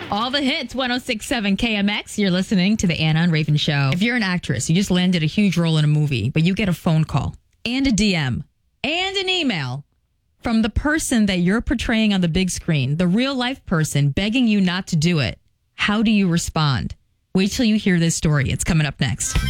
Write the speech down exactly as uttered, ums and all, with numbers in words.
All the hits, one oh six point seven K M X. You're listening to the Anna and Raven Show. If you're an actress, you just landed a huge role in a movie, but you get a phone call and a D M and an email from the person that you're portraying on the big screen, the real life person begging you not to do it. How do you respond? Wait till you hear this story. It's coming up next.